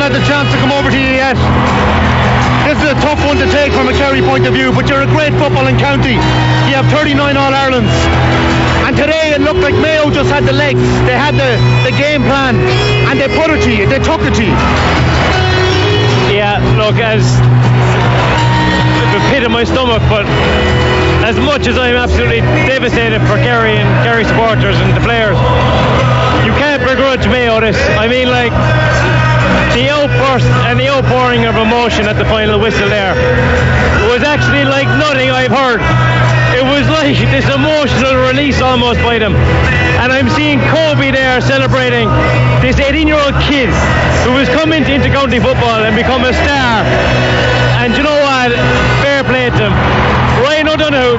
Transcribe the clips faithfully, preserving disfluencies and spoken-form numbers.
had the chance to come over to you yet. This is a tough one to take from a Kerry point of view, but you're a great footballing county. You have thirty-nine All-Irelands. And today it looked like Mayo just had the legs. They had the, the game plan, and they put it to you. They took it to you. Yeah, look, as the pit in my stomach, but as much as I'm absolutely devastated for Kerry and Kerry supporters and the players, you can't begrudge Mayo this. I mean, like, the outburst and the outpouring of emotion at the final whistle there was actually like nothing I've heard. It was like this emotional release almost by them. And I'm seeing Kobe there celebrating this eighteen-year-old kid who has come into inter-county football and become a star. And you know what? Fair play to him. Ryan O'Donoghue,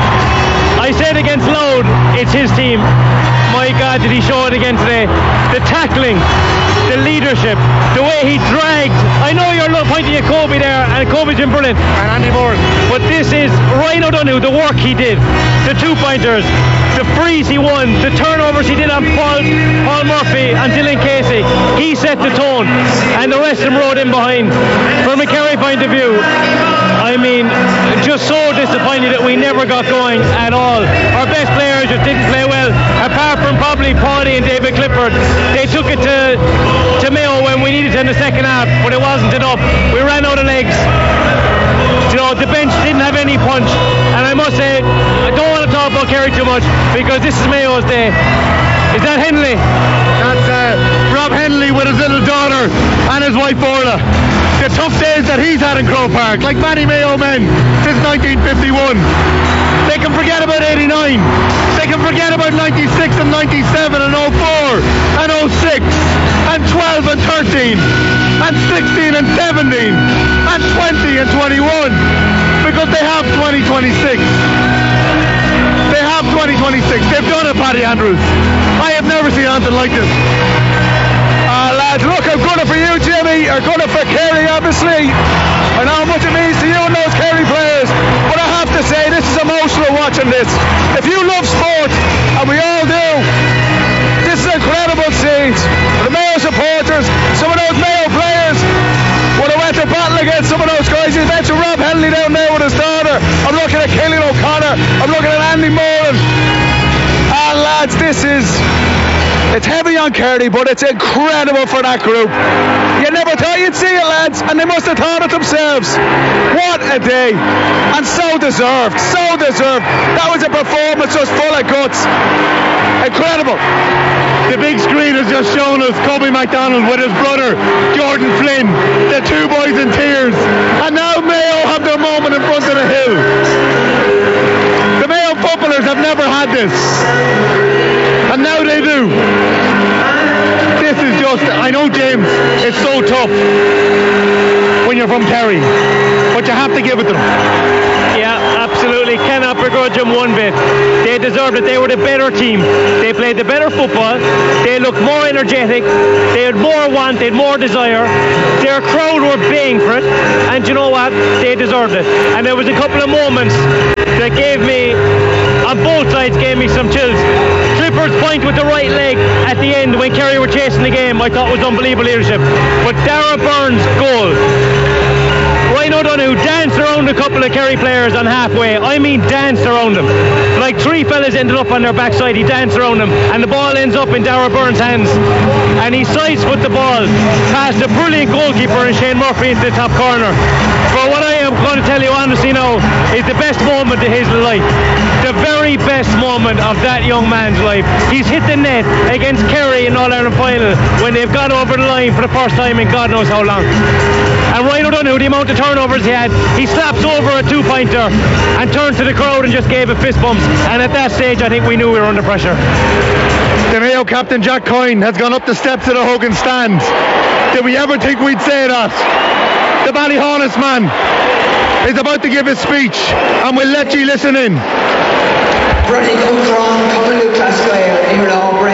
I said against Louth, it's his team. My God, did he show it again today. The tackling, the leadership, the way he dragged. I know you're pointing at Kobe there, and Kobe's been brilliant. And Andy Moore. But this is Ryan O'Donoghue, the work he did, the two-pointers, the frees he won, the turnovers he did on Paul, Paul Murphy and Dylan Casey. He set the tone, and the rest of them rode in behind. From a Kerry point of view, I mean, just so disappointed that we never got going at all. Our best players just didn't play well, apart from probably Paulie and David Clifford. They took it to, to Mayo when we needed it in the second half, but it wasn't enough. We ran out of legs. You know, the bench didn't have any punch. And I must say, I don't want to talk about Kerry too much, because this is Mayo's day. Is that Henley? That's uh, Rob Henley with his little daughter and his wife Orla. The tough days that he's had in Croke Park, like many Mayo men since nineteen fifty-one. They can forget about eighty-nine. They can forget about ninety-six and ninety-seven and oh four and oh six and twelve and thirteen and sixteen and seventeen and twenty and twenty-one, because they have twenty twenty-six. They have twenty twenty-six. They've done it, Paddy Andrews. I have never seen anything like this. Uh, lads, look, I'm gunning for you, Jimmy. I'm gunning for Kerry, obviously. I know how much it means to you and those Kerry players, but I have to say, this is emotional watching this. If you love sport, and we all do, this is incredible scenes. For the Mayo supporters, some of those Mayo players would have went to battle against some of those guys. You mentioned Rob Henley down there with his daughter. I'm looking at Killian O'Connor. I'm looking at Andy Moran. Ah, lads, this is... It's heavy on Kerry, but it's incredible for that group. You never thought you'd see it, lads, and they must have thought it themselves. What a day. And so deserved, so deserved. That was a performance just full of guts. Incredible. The big screen has just shown us Kobe MacDonald with his brother Jordan Flynn, the two boys in tears. And now Mayo have their moment in front of the hill. The Mayo footballers have never had this, and now they do. This is just, I know, James, it's so tough when you're from Kerry, but you have to give it to them. Yeah, absolutely. Cannot begrudge them one bit. They deserved it. They were the better team. They played the better football. They looked more energetic. They had more want. They had more desire. Their crowd were baying for it. And you know what? They deserved it. And there was a couple of moments that gave me, on both sides, gave me some chills. Clifford's point with the right leg at the end when Kerry were chasing the game, I thought was unbelievable leadership. But Dara Byrne's goal, Ryan O'Donoghue danced around a couple of Kerry players on halfway. I mean danced around them. Like three fellas ended up on their backside. He danced around them, and the ball ends up in Dara Byrne's hands, and he sidesfoot the ball past a brilliant goalkeeper in Shane Murphy into the top corner. For what I am going to tell you honestly now is the best moment of his life. The very best moment of that young man's life. He's hit the net against Kerry in All-Ireland final when they've gone over the line for the first time in God knows how long. And Ryan O'Donoghue, the amount of turnovers he had, he slaps over a two-pointer and turned to the crowd and just gave it fist bumps. And at that stage, I think we knew we were under pressure. The Mayo captain, Jack Coyne, has gone up the steps of the Hogan stand. Did we ever think we'd say that? The Ballyhonest man is about to give his speech, and we'll let you listen in. Running Ultron, Couple Class Player, here now.